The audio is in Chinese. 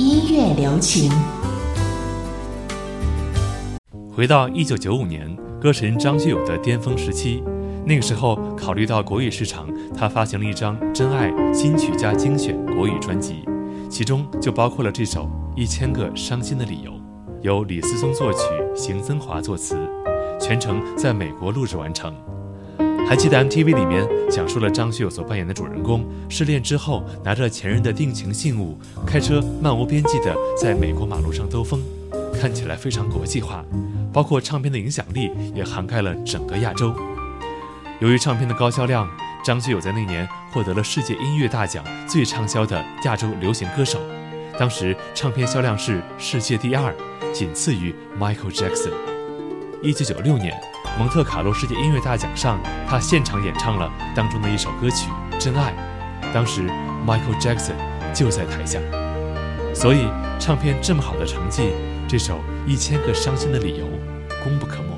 音乐流行。 回到1995年，歌神张学友的巅峰时期，那个时候考虑到国语市场，他发行了一张《真爱新曲加精选》国语专辑，其中就包括了这首《1000个伤心的理由》，由李思松作曲，邢增华作词，全程在美国录制完成。还记得 MTV 里面讲述了张学友所扮演的主人公失恋之后，拿着前任的定情信物，开车漫无边际的在美国马路上兜风，看起来非常国际化，包括唱片的影响力也涵盖了整个亚洲。由于唱片的高销量，张学友在那年获得了世界音乐大奖最畅销的亚洲流行歌手，当时唱片销量是世界第2，仅次于 Michael Jackson。1996年蒙特卡洛世界音乐大奖上，他现场演唱了当中的一首歌曲《真爱》，当时 Michael Jackson 就在台下。所以唱片这么好的成绩，这首1000个伤心的理由功不可没。